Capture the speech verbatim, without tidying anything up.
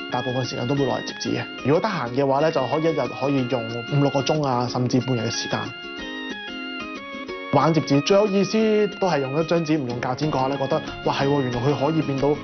大部分時間都會攞嚟摺紙嘅。如果得閒嘅話咧，就可以一日可以用五六個鐘啊，甚至半日嘅時間。玩摺紙最有意思都係用一張紙唔用鉸剪嗰下咧，覺得哇係喎，原來佢可以變到